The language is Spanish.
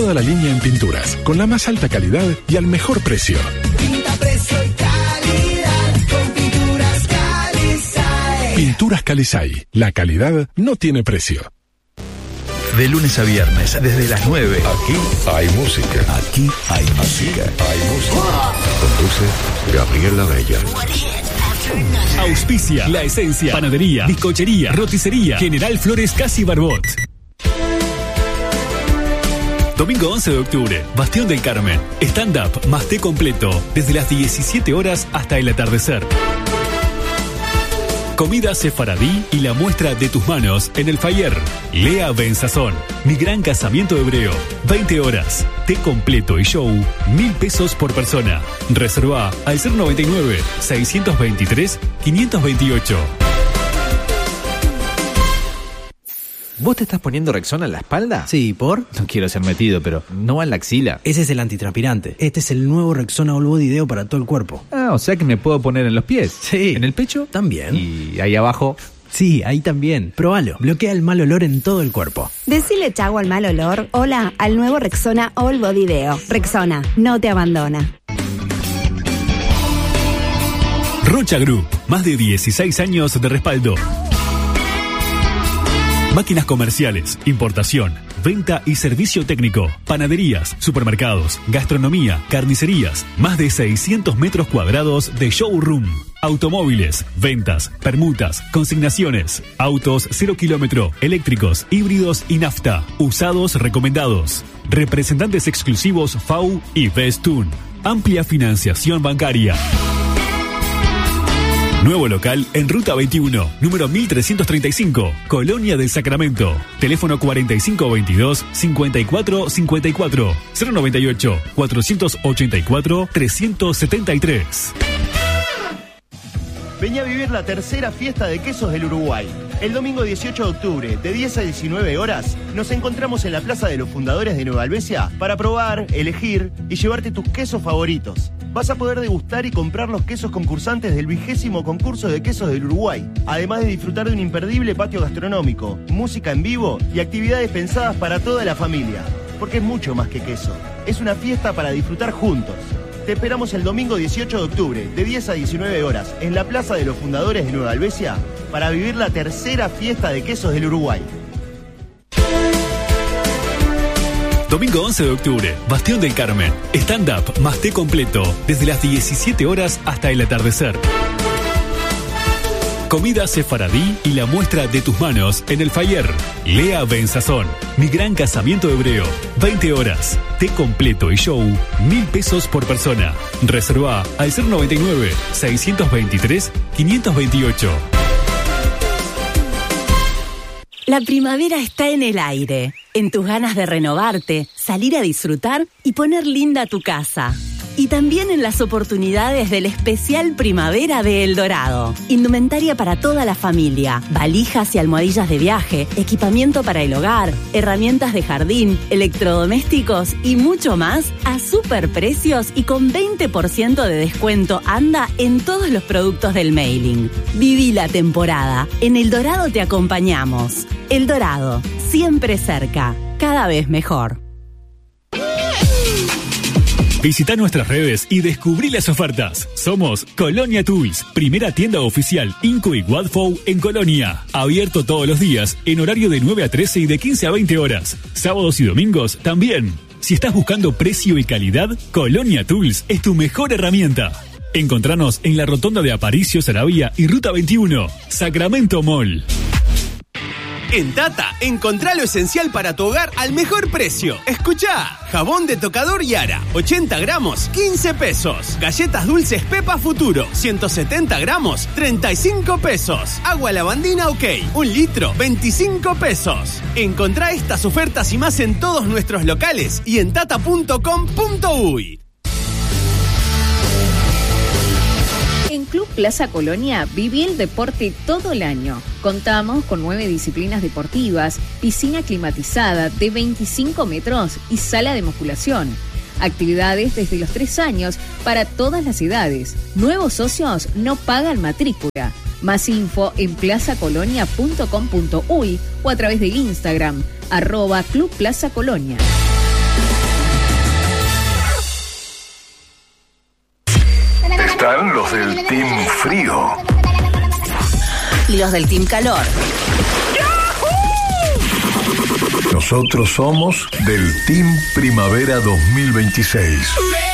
toda la línea en pinturas, con la más alta calidad y al mejor precio. Pinta, precio y calidad con Pinturas Calizay. Pinturas Calizay. La calidad no tiene precio. De lunes a viernes, desde las 9. Aquí hay música. Aquí hay música. Hay música. Conduce Gabriela Bella. Auspicia La Esencia, panadería, bizcochería, roticería, General Flores Casi Barbot. Domingo 11 de octubre, Bastión del Carmen. Stand-up más té completo, desde las 17 horas hasta el atardecer. Comida sefaradí y la muestra de tus manos en el Fayer. Lea Benzazón, Mi Gran Casamiento Hebreo. 20 horas. Té completo y show, 1.000 pesos por persona. Reserva al 099-623-528. ¿Vos te estás poniendo Rexona en la espalda? Sí, ¿por? No quiero ser metido, pero ¿no va en la axila? Ese es el antitranspirante. Este es el nuevo Rexona All Body Deo para todo el cuerpo. Ah, o sea que me puedo poner en los pies. Sí. ¿En el pecho? También. Y ahí abajo. Sí, ahí también. Probalo. Bloquea el mal olor en todo el cuerpo. Decile chau al mal olor. Hola al nuevo Rexona All Body Deo. Rexona, no te abandona. Rocha Group, más de 16 años de respaldo. Máquinas comerciales, importación, venta y servicio técnico, panaderías, supermercados, gastronomía, carnicerías, más de 600 metros cuadrados de showroom, automóviles, ventas, permutas, consignaciones, autos 0 kilómetro, eléctricos, híbridos y nafta, usados recomendados, representantes exclusivos FAU y Bestun, amplia financiación bancaria. Nuevo local en Ruta 21, número 1335, Colonia del Sacramento. Teléfono 4522-5454, 098-484-373. Vení a vivir la tercera fiesta de quesos del Uruguay. El domingo 18 de octubre, de 10 a 19 horas, nos encontramos en la Plaza de los Fundadores de Nueva Albesia para probar, elegir y llevarte tus quesos favoritos. Vas a poder degustar y comprar los quesos concursantes del 20º concurso de quesos del Uruguay, además de disfrutar de un imperdible patio gastronómico, música en vivo y actividades pensadas para toda la familia. Porque es mucho más que queso, es una fiesta para disfrutar juntos. Te esperamos el domingo 18 de octubre, de 10 a 19 horas, en la Plaza de los Fundadores de Nueva Albesia, para vivir la tercera fiesta de quesos del Uruguay. Domingo 11 de octubre, Bastión del Carmen. Stand-up más té completo, desde las 17 horas hasta el atardecer. Comida sefaradí y la muestra de tus manos en el Fayer. Lea Benzazón, Mi Gran Casamiento Hebreo. 20 horas. Té completo y show, 1.000 pesos por persona. Reserva al 099-623-528. La primavera está en el aire, en tus ganas de renovarte, salir a disfrutar y poner linda tu casa. Y también en las oportunidades del especial Primavera de El Dorado. Indumentaria para toda la familia, valijas y almohadillas de viaje, equipamiento para el hogar, herramientas de jardín, electrodomésticos y mucho más a superprecios y con 20% de descuento anda en todos los productos del mailing. Viví la temporada. En El Dorado te acompañamos. El Dorado, siempre cerca, cada vez mejor. Visita nuestras redes y descubrí las ofertas. Somos Colonia Tools, primera tienda oficial Inco y Wadfow en Colonia. Abierto todos los días, en horario de 9 a 13 y de 15 a 20 horas. Sábados y domingos también. Si estás buscando precio y calidad, Colonia Tools es tu mejor herramienta. Encontranos en la rotonda de Aparicio, Saravia y Ruta 21, Sacramento Mall. En Tata, encontrá lo esencial para tu hogar al mejor precio. Escuchá, jabón de tocador Yara, 80 gramos, 15 pesos. Galletas dulces Pepa Futuro, 170 gramos, 35 pesos. Agua lavandina OK, 1 litro, 25 pesos. Encontrá estas ofertas y más en todos nuestros locales y en tata.com.uy. En Club Plaza Colonia viví el deporte todo el año. Contamos con 9 disciplinas deportivas, piscina climatizada de 25 metros y sala de musculación. Actividades desde los 3 años para todas las edades. Nuevos socios no pagan matrícula. Más info en plazacolonia.com.uy o a través de Instagram, @Club Plaza Colonia. los del Team Frío. Y los del Team Calor. Nosotros somos del Team Primavera 2026.